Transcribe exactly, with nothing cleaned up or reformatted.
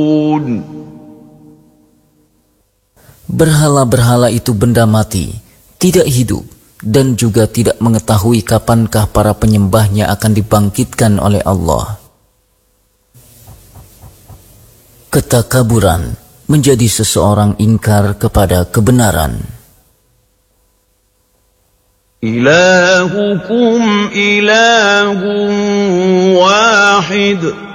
Berhala-berhala itu benda mati, tidak hidup, dan juga tidak mengetahui kapankah para penyembahnya akan dibangkitkan oleh Allah. Ketakaburan menjadi seseorang ingkar kepada kebenaran. Ilahukum ilahun wahid.